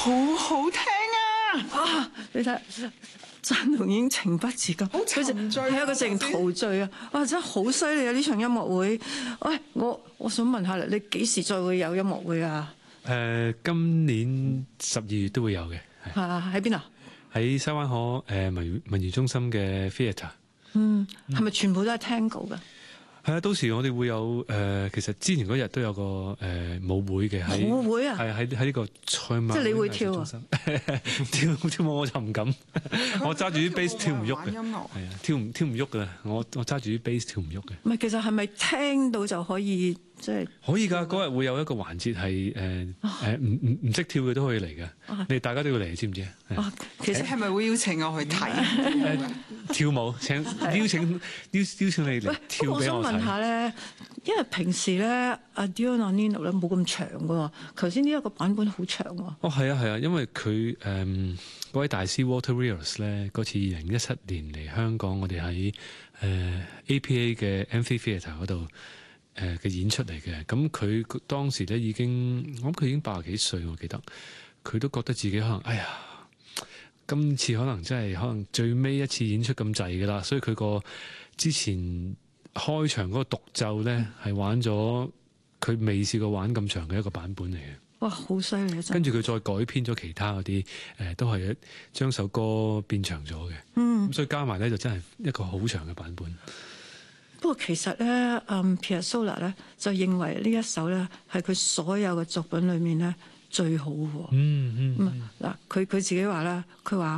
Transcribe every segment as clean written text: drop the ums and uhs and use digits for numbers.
好好聽啊！ 你睇贊同已經情不自禁， 好沉醉啊係一個成陶醉啊！哇，真係好犀利啊！呢場音樂會，喂，我想問下你幾時再會有音樂會啊？ 今年12月都會有嘅。 喺邊啊？ 喺西灣河文娛中心嘅 theatre。 係咪全部都係 Tango 㗎？ 係啊，到時我哋會有其實之前嗰日都有個舞會嘅， 舞會啊， 係喺呢個賽馬， 即係你會跳啊？ 跳舞我就唔敢，我揸住啲 bass 跳唔喐嘅， 係啊， 跳唔喐㗎，我揸住啲 bass 跳唔喐嘅。 唔係，其實係咪聽到就可以即係？ 可以㗎，嗰日會有一個環節係唔識跳嘅都可以嚟嘅，你哋大家都要嚟，知唔知啊？ 其實係咪會邀請我去睇跳舞？邀請你嚟跳俾我睇。 我想問下咧，因為平時咧Addio Nonnino 咧冇咁長㗎喎，頭先呢一個版本好長喎。 哦，係啊，因為佢嗰位大師 Walter Rios 咧，嗰次2017年嚟香港，我哋喺APA 嘅 Amphitheatre 嗰度嘅演出嚟嘅。咁佢當時咧已經，我諗佢已經80幾歲，我記得佢都覺得自己可能，哎呀，今次可能真係可能最尾一次演出咁滯㗎啦，所以佢個之前開場嗰個獨奏咧係玩咗佢未試過玩咁長嘅一個版本嚟嘅。 哇，好犀利啊！ 跟住佢再改編咗其他嗰啲都係將首歌變長咗嘅。咁所以加埋咧就真係一個好長嘅版本。 不過其實咧，Piazzolla 咧就認為呢一首咧係佢所有嘅作品裏面咧最好嘅。嗱，佢自己話啦，佢話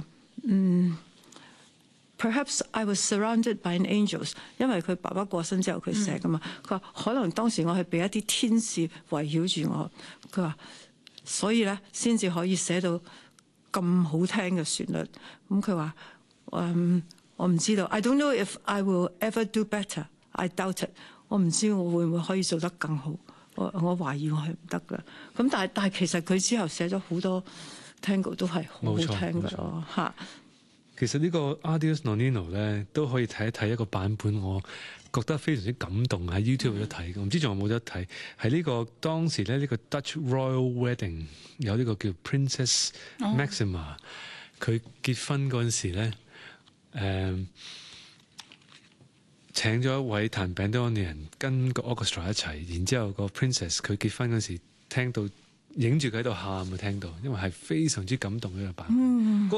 Perhaps I was surrounded by angels， 因為佢爸爸過身之後佢寫噶嘛。佢話可能當時我係被一啲天使圍繞住我。佢話所以咧先至可以寫到咁好聽嘅旋律。咁佢話我唔知道 I don't know if I will ever do better。I doubt it。我唔知我會唔會可以做得更好。我懷疑我係唔得㗎。咁但係其實佢之後寫咗好多 Tango 都係好好聽㗎咯嚇。 其實呢個 Addio Nonnino 咧都可以睇一睇一個版本，我覺得非常之感動，喺 YouTube 有得睇，唔知仲有冇得睇。係呢個當時咧呢個 Dutch Royal Wedding 有呢個叫 Princess Maxima，佢結婚嗰陣時咧請咗一位彈 bandoneon 嘅人跟個 orchestra 一齊，然之後個 Princess 佢結婚嗰時聽到影住佢喺度喊啊，聽到，因為係非常之感動嘅一個版本。